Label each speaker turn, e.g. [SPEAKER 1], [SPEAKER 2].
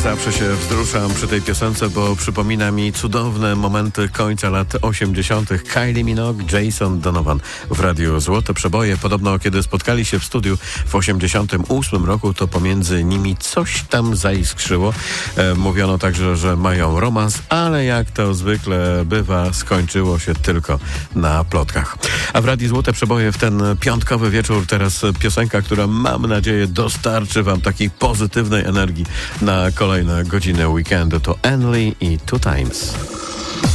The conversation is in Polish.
[SPEAKER 1] Zawsze się wzruszam przy tej piosence, bo przypomina mi cudowne momenty końca lat 80. Kylie Minogue, Jason Donovan w Radiu Złote Przeboje. Podobno kiedy spotkali się w studiu w 88 roku, to pomiędzy nimi coś tam zaiskrzyło. Mówiono także, że mają romans, ale jak to zwykle bywa, skończyło się tylko na plotkach. A w Radiu Złote Przeboje w ten piątkowy wieczór teraz piosenka, która mam nadzieję dostarczy wam takiej pozytywnej energii na kolejne godziny weekendu. To Enly i Two Times.